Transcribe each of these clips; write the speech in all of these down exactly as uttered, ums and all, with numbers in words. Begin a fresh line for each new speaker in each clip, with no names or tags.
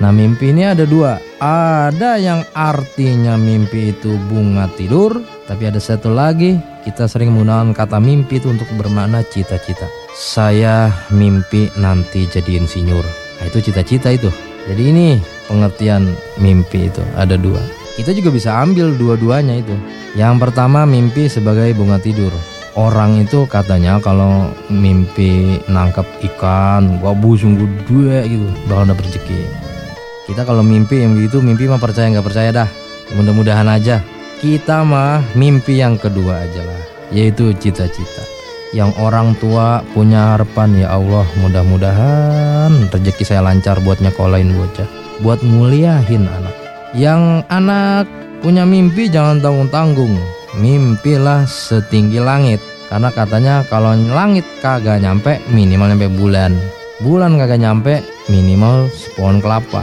Nah, mimpi ini ada dua. Ada yang artinya mimpi itu bunga tidur, tapi ada satu lagi kita sering menggunakan kata mimpi itu untuk bermakna cita-cita. Saya mimpi nanti jadi insinyur. Nah, itu cita-cita itu. Jadi ini pengertian mimpi itu ada dua. Kita juga bisa ambil dua-duanya itu. Yang pertama mimpi sebagai bunga tidur. Orang itu katanya kalau mimpi nangkap ikan, wabu sungguh dua gitu, bakal dapet rezeki. Kita kalau mimpi yang begitu, mimpi mah percaya nggak percaya dah. Mudah-mudahan aja. Kita mah mimpi yang kedua aja lah, yaitu cita-cita. Yang orang tua punya harapan, ya Allah mudah-mudahan rezeki saya lancar buat nyekolahin bocah, buat nguliahin anak. Yang anak punya mimpi jangan tanggung-tanggung. Mimpilah setinggi langit. Karena katanya kalau langit kagak nyampe, minimal nyampe bulan. Bulan kagak nyampe, minimal sepohon kelapa.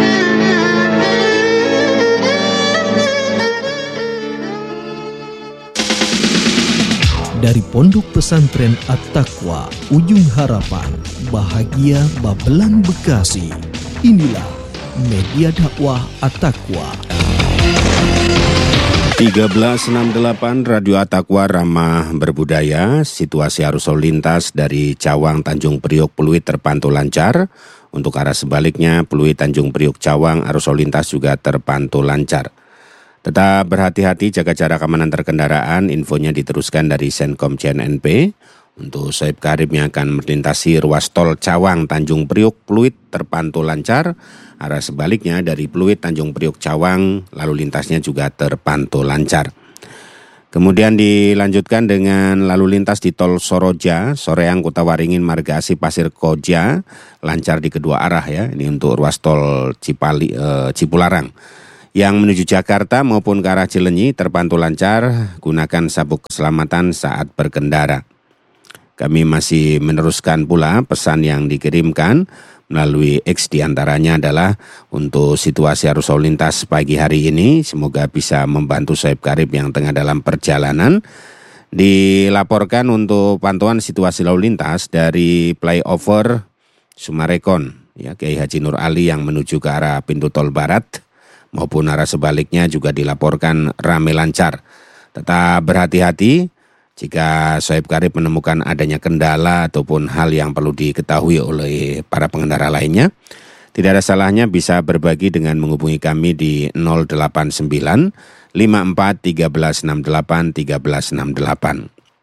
Dari Pondok Pesantren At-Taqwa, Ujung Harapan, Bahagia Babelan Bekasi. Inilah media dakwah At-Taqwa.
tiga belas enam puluh delapan Radio At-Taqwa Ramah Berbudaya. Situasi arus lalu lintas dari Cawang Tanjung Priok Pluit terpantau lancar. Untuk arah sebaliknya Pluit Tanjung Priok Cawang arus lalu lintas juga terpantau lancar. Tetap berhati-hati, jaga jarak aman antar kendaraan. Infonya diteruskan dari Senkom C N N P. Untuk Soeb Karib yang akan melintasi ruas tol Cawang Tanjung Priok Pluit terpantau lancar. Arah sebaliknya dari Pluit Tanjung Priok Cawang lalu lintasnya juga terpantau lancar. Kemudian dilanjutkan dengan lalu lintas di tol Soroja, Soreang Kota Waringin Marga Asih Pasir Koja, lancar di kedua arah ya. Ini untuk ruas tol Cipali, eh, Cipularang. Yang menuju Jakarta maupun ke arah Cilenyi terpantau lancar, gunakan sabuk keselamatan saat berkendara. Kami masih meneruskan pula pesan yang dikirimkan melalui X, diantaranya adalah untuk situasi arus lalu lintas pagi hari ini. Semoga bisa membantu Soeb Karib yang tengah dalam perjalanan. Dilaporkan untuk pantauan situasi lalu lintas dari flyover Sumarekon, ya, Kiai Haji Nur Ali yang menuju ke arah pintu tol barat maupun arah sebaliknya juga dilaporkan ramai lancar. Tetap berhati-hati. Jika Soeb Karib menemukan adanya kendala ataupun hal yang perlu diketahui oleh para pengendara lainnya, tidak ada salahnya bisa berbagi dengan menghubungi kami di nol delapan sembilan lima empat tiga enam delapan tiga enam delapan.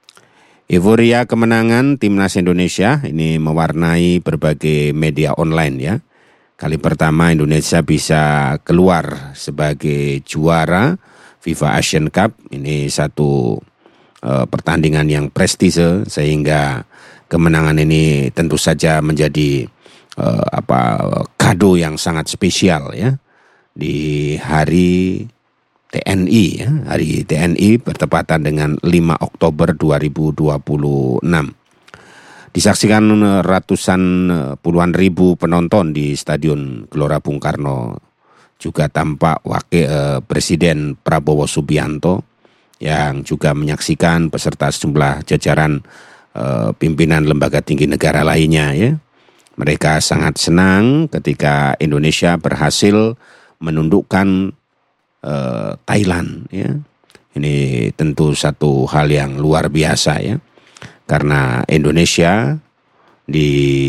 Euforia kemenangan Timnas Indonesia ini mewarnai berbagai media online ya. Kali pertama Indonesia bisa keluar sebagai juara FIFA Asian Cup. Ini satu pertandingan yang prestise sehingga kemenangan ini tentu saja menjadi uh, apa kado yang sangat spesial ya di hari T N I ya, hari T N I bertepatan dengan lima Oktober dua ribu dua puluh enam. Disaksikan ratusan puluhan ribu penonton di Stadion Gelora Bung Karno, juga tampak wakil uh, Presiden Prabowo Subianto yang juga menyaksikan beserta sejumlah jajaran e, pimpinan lembaga tinggi negara lainnya ya. Mereka sangat senang ketika Indonesia berhasil menundukkan e, Thailand ya. Ini tentu satu hal yang luar biasa ya. Karena Indonesia di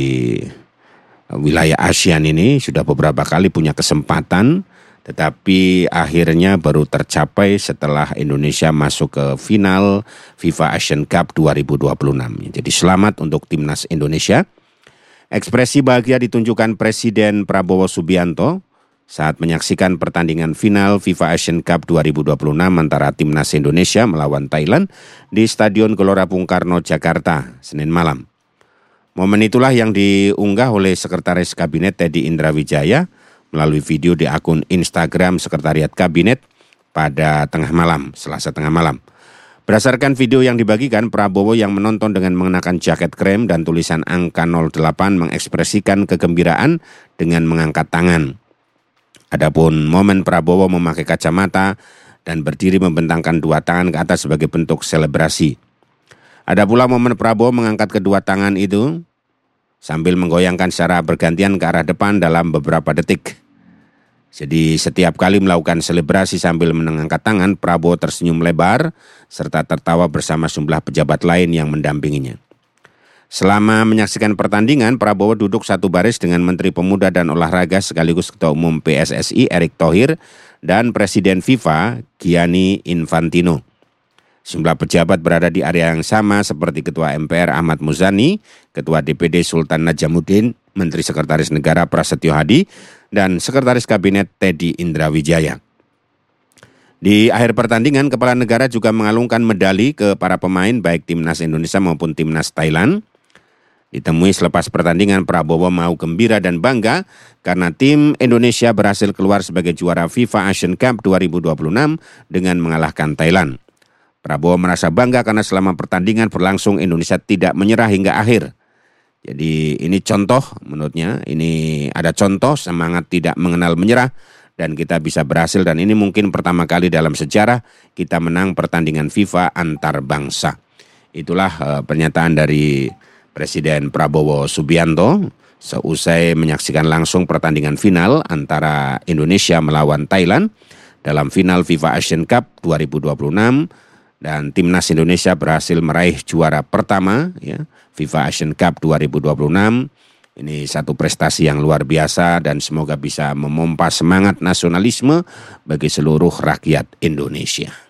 wilayah ASEAN ini sudah beberapa kali punya kesempatan, tetapi akhirnya baru tercapai setelah Indonesia masuk ke final FIFA Asian Cup dua ribu dua puluh enam. Jadi selamat untuk Timnas Indonesia. Ekspresi bahagia ditunjukkan Presiden Prabowo Subianto saat menyaksikan pertandingan final FIFA Asian Cup dua ribu dua puluh enam antara Timnas Indonesia melawan Thailand di Stadion Gelora Bung Karno, Jakarta, Senin malam. Momen itulah yang diunggah oleh Sekretaris Kabinet Teddy Indrawijaya melalui video di akun Instagram Sekretariat Kabinet pada tengah malam, Selasa tengah malam. Berdasarkan video yang dibagikan, Prabowo yang menonton dengan mengenakan jaket krem dan tulisan angka nol delapan mengekspresikan kegembiraan dengan mengangkat tangan. Adapun momen Prabowo memakai kacamata dan berdiri membentangkan dua tangan ke atas sebagai bentuk selebrasi. Ada pula momen Prabowo mengangkat kedua tangan itu sambil menggoyangkan secara bergantian ke arah depan dalam beberapa detik. Jadi setiap kali melakukan selebrasi sambil menangkat tangan, Prabowo tersenyum lebar serta tertawa bersama sejumlah pejabat lain yang mendampinginya. Selama menyaksikan pertandingan, Prabowo duduk satu baris dengan Menteri Pemuda dan Olahraga sekaligus Ketua Umum P S S I Erick Thohir dan Presiden FIFA Gianni Infantino. Sejumlah pejabat berada di area yang sama seperti Ketua M P R Ahmad Muzani, Ketua D P D Sultan Najamuddin, Menteri Sekretaris Negara Prasetyo Hadi, dan Sekretaris Kabinet Teddy Indrawijaya. Di akhir pertandingan, Kepala Negara juga mengalungkan medali ke para pemain baik Timnas Indonesia maupun Timnas Thailand. Ditemui selepas pertandingan, Prabowo mau gembira dan bangga karena tim Indonesia berhasil keluar sebagai juara FIFA Asian Cup dua ribu dua puluh enam dengan mengalahkan Thailand. Prabowo merasa bangga karena selama pertandingan berlangsung Indonesia tidak menyerah hingga akhir. Jadi ini contoh menurutnya, ini ada contoh semangat tidak mengenal menyerah dan kita bisa berhasil, dan ini mungkin pertama kali dalam sejarah kita menang pertandingan FIFA antar bangsa. Itulah uh, pernyataan dari Presiden Prabowo Subianto seusai menyaksikan langsung pertandingan final antara Indonesia melawan Thailand dalam final FIFA Asian Cup dua ribu dua puluh enam. Dan Timnas Indonesia berhasil meraih juara pertama ya, FIFA Asian Cup dua ribu dua puluh enam. Ini satu prestasi yang luar biasa dan semoga bisa memompa semangat nasionalisme bagi seluruh rakyat Indonesia.